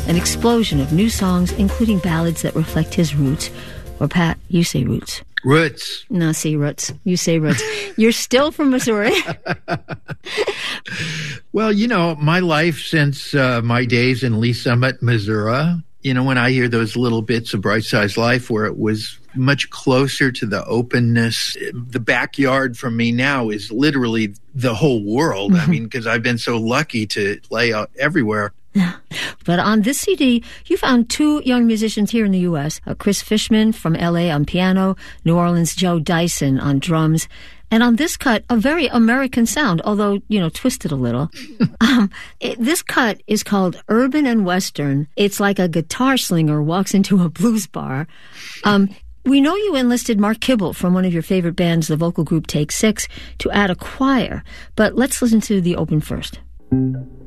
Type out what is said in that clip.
an explosion of new songs, including ballads that reflect his roots. Or Pat, you say roots. Roots. No, see roots. You say roots. You're still from Missouri. Well, my life since my days in Lee Summit, Missouri, when I hear those little bits of Bright Size Life where it was much closer to the openness, the backyard for me now is literally the whole world. I mean, because I've been so lucky to play out everywhere. Yeah. But on this CD, you found two young musicians here in the U.S., Chris Fishman from L.A. on piano, New Orleans' Joe Dyson on drums. And on this cut, a very American sound, although, twisted a little. This cut is called Urban and Western. It's like a guitar slinger walks into a blues bar. We know you enlisted Mark Kibble from one of your favorite bands, the vocal group Take Six, to add a choir. But let's listen to the open first.